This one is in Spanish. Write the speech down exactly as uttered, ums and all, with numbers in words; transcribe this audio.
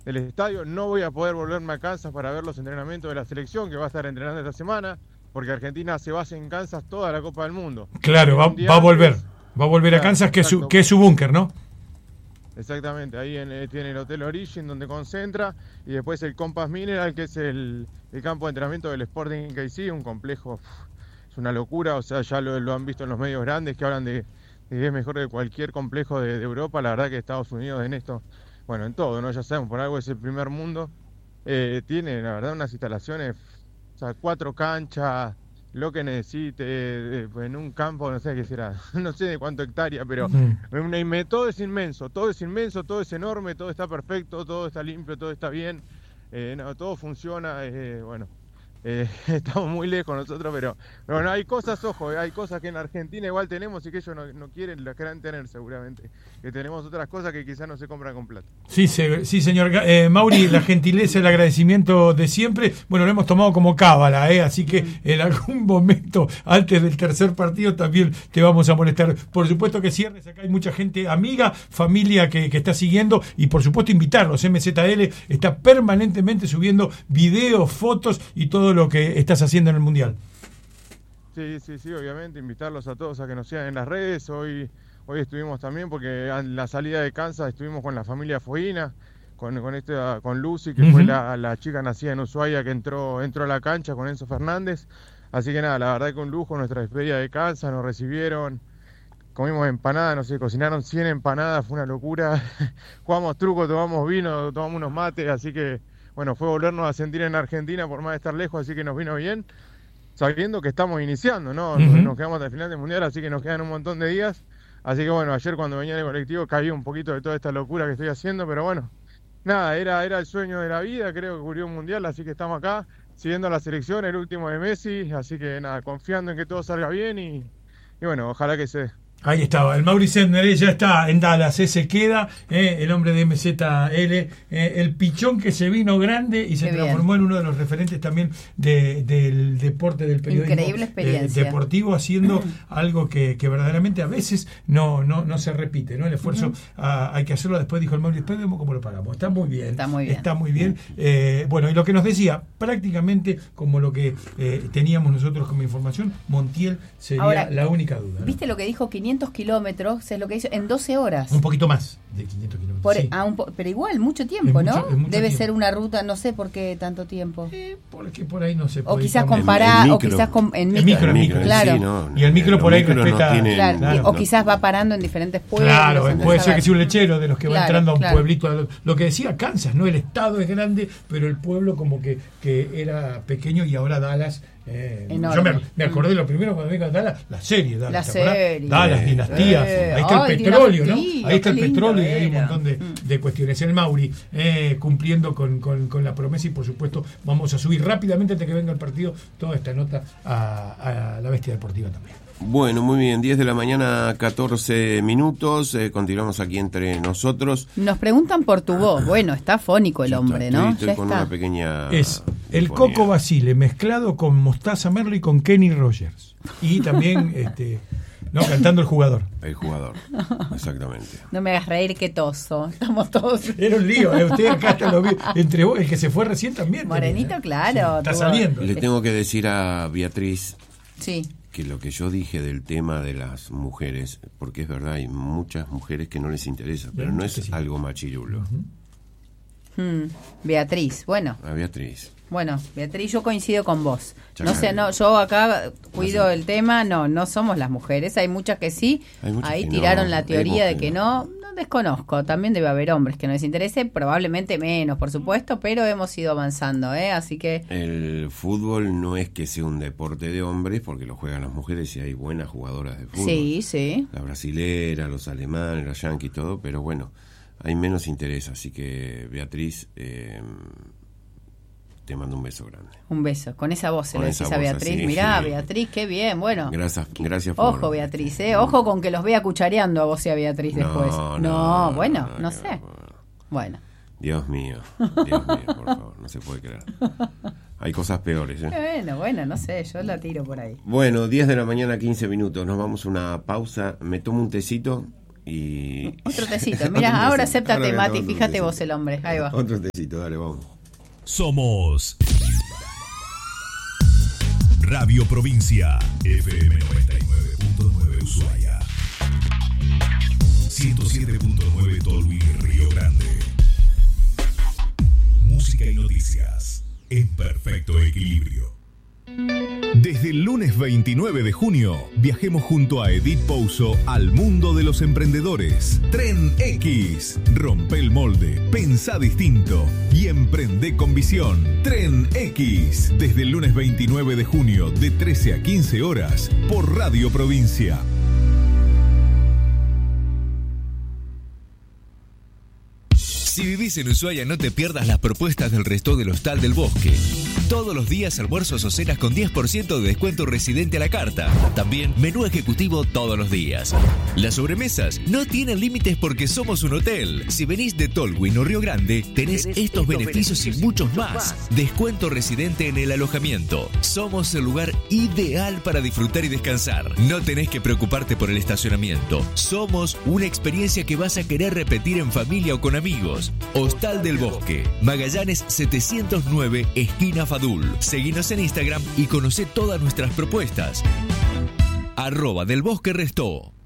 del estadio. No voy a poder volverme a Kansas para ver los entrenamientos de la selección, que va a estar entrenando esta semana, porque Argentina se basa en Kansas toda la Copa del Mundo. Claro, va, va a volver. Va a volver claro, a Kansas, que es, su, que es su búnker, ¿no? Exactamente, ahí en, eh, tiene el Hotel Origin donde concentra, y después el Compass Mineral, que es el, el campo de entrenamiento del Sporting K C, un complejo, uf, es una locura, o sea, ya lo, lo han visto en los medios grandes que hablan de, de que es mejor que cualquier complejo de, de Europa. La verdad que Estados Unidos en esto, bueno, en todo, ¿no? Ya sabemos, por algo es el primer mundo, eh, tiene la verdad unas instalaciones, o sea, cuatro canchas, lo que necesite, eh, en un campo, no sé qué será, no sé de cuánto hectárea, pero mm. todo es inmenso, todo es inmenso, todo es enorme, todo está perfecto, todo está limpio, todo está bien, eh, no, todo funciona, eh, bueno, eh, estamos muy lejos nosotros, pero, pero bueno, hay cosas, ojo, hay cosas que en Argentina igual tenemos y que ellos no, no quieren, las quieran tener seguramente, que tenemos otras cosas que quizás no se compran con plata. Sí, se, sí señor. Eh, Mauri, la gentileza, el agradecimiento de siempre, bueno, lo hemos tomado como cábala, ¿eh? Así que en algún momento, antes del tercer partido, también te vamos a molestar. Por supuesto que cierres, acá hay mucha gente amiga, familia que, que está siguiendo, y por supuesto invitarlos. M Z L está permanentemente subiendo videos, fotos y todo lo que estás haciendo en el Mundial. Sí, sí, sí, obviamente, invitarlos a todos a que nos sigan en las redes. Hoy hoy estuvimos también, porque en la salida de Kansas estuvimos con la familia Foina, con con este, con Lucy, que uh-huh. fue la, la chica nacida en Ushuaia, que entró entró a la cancha con Enzo Fernández. Así que nada, la verdad que un lujo nuestra despedida de Kansas, nos recibieron, comimos empanadas, no sé, cocinaron cien empanadas, fue una locura. Jugamos truco, tomamos vino, tomamos unos mates, así que bueno, fue volvernos a sentir en Argentina por más de estar lejos, así que nos vino bien, sabiendo que estamos iniciando, ¿no? Uh-huh. Nos, nos quedamos hasta el final del Mundial, así que nos quedan un montón de días. Así que bueno, ayer cuando venía en el colectivo caí un poquito de toda esta locura que estoy haciendo, pero bueno, nada, era, era el sueño de la vida, creo que cubrió un Mundial, así que estamos acá, siguiendo la selección, el último de Messi, así que nada, confiando en que todo salga bien y, y bueno, ojalá que se dé. Ahí estaba, el Mauri Sendner ya está en Dallas, eh, se queda, eh, el hombre de M Z L, eh, el pichón que se vino grande y se Qué transformó bien. en uno de los referentes también de, del deporte, del periodismo. Increíble experiencia. Eh, deportivo, haciendo algo que, que verdaderamente a veces no no no se repite, ¿no? El esfuerzo uh-huh. a, hay que hacerlo. Después dijo el Mauri, después vemos cómo lo pagamos. Está muy bien. Está muy bien. Está muy bien. Eh, bueno, y lo que nos decía, prácticamente como lo que eh, teníamos nosotros como información, Montiel sería Ahora, la única duda, ¿no? ¿Viste lo que dijo? quinientos kilómetros, es lo que hizo en doce horas. Un poquito más de quinientos kilómetros. Por, sí. ah, un po, pero igual, mucho tiempo, mucho, ¿no? mucho Debe tiempo. ser una ruta, no sé por qué tanto tiempo. Eh, porque por ahí no se puede. O quizás comparar, o quizás con, en micro. micro, micro claro. Sí, no, no, y el micro por ahí respeta. No tienen, claro, claro, o no. quizás va parando en diferentes pueblos. Claro, puede ser que sea un lechero de los que claro, va entrando a un claro. pueblito. A lo, lo que decía Kansas, ¿no? El estado es grande, pero el pueblo como que, que era pequeño, y ahora Dallas. Eh, yo me, me acordé de lo primero cuando venga a Dallas, la serie Dallas, la serie, Dallas, Dinastía, eh, ahí está el petróleo, ¿no? Ahí está el petróleo y hay un montón de, de cuestiones. El Mauri eh, cumpliendo con, con, con la promesa, y por supuesto vamos a subir rápidamente antes que venga el partido toda esta nota a, a la Bestia Deportiva también. Bueno, muy bien, diez de la mañana, catorce minutos, eh, continuamos aquí entre nosotros. Nos preguntan por tu voz, bueno, está fónico el hombre, estoy, ¿no? Estoy ya con está. una pequeña... Es el fonía. Coco Basile mezclado con Mostaza Merlo y con Kenny Rogers. Y también, este, no, cantando el jugador. El jugador, exactamente. No me hagas reír, que toso, estamos todos... Era un lío, eh, usted acá está lo, entre vos, el que se fue recién también. Morenito, tenía, claro. Sí, está saliendo. Le tengo que decir a Beatriz... Sí. que lo que yo dije del tema de las mujeres, porque es verdad, hay muchas mujeres que no les interesa, pero no es sí. algo machirulo. Uh-huh. Hmm. Beatriz, bueno. A Beatriz. Bueno, Beatriz, yo coincido con vos. No sé, no, yo acá cuido no sé. el tema, no, no somos las mujeres, hay muchas que sí, muchas ahí que tiraron no, la teoría de que no. no, no desconozco, también debe haber hombres que no les interese, probablemente menos, por supuesto, pero hemos ido avanzando, ¿eh? Así que... El fútbol no es que sea un deporte de hombres, porque lo juegan las mujeres y hay buenas jugadoras de fútbol. Sí, sí. La brasilera, los alemanes, los yanquis, todo, pero bueno, hay menos interés, así que Beatriz... Eh, te mando un beso grande. Un beso, con esa voz se lo decís a Beatriz. Así. Mirá, Beatriz, qué bien, bueno. Gracias, gracias por... Ojo, Beatriz, ¿eh? Ojo con que los vea cuchareando a vos y a Beatriz no, después. No, no, no bueno, no, no no sé. No. Bueno. Dios mío, Dios mío, por favor, no se puede creer. Hay cosas peores, ¿eh? Bueno, bueno, no sé, yo la tiro por ahí. Bueno, diez de la mañana, quince minutos, nos vamos a una pausa, me tomo un tecito y Y... Otro tecito. Mira, ahora acéptate, Mati. Fíjate vos el hombre. Ahí va. Otro tecito, dale, vamos. Somos Radio Provincia, F M noventa y nueve punto nueve Ushuaia, ciento siete punto nueve Tolwyn, Río Grande. Música y noticias en perfecto equilibrio. Desde el lunes veintinueve de junio, viajemos junto a Edith Pouso al mundo de los emprendedores. Tren X. Rompe el molde, pensá distinto y emprende con visión. Tren X. Desde el lunes veintinueve de junio, de trece a quince horas, por Radio Provincia. Si vivís en Ushuaia, no te pierdas las propuestas del Resto del Hostal del Bosque. Todos los días almuerzos o cenas con diez por ciento de descuento residente a la carta. También menú ejecutivo todos los días. Las sobremesas no tienen límites porque somos un hotel. Si venís de Tolwyn o Río Grande, tenés estos beneficios y muchos más. Descuento residente en el alojamiento. Somos el lugar ideal para disfrutar y descansar. No tenés que preocuparte por el estacionamiento. Somos una experiencia que vas a querer repetir en familia o con amigos. Hostal del Bosque, Magallanes setecientos nueve, esquina Fadul. Seguinos en Instagram y conocé todas nuestras propuestas. Arroba del Bosque Restó.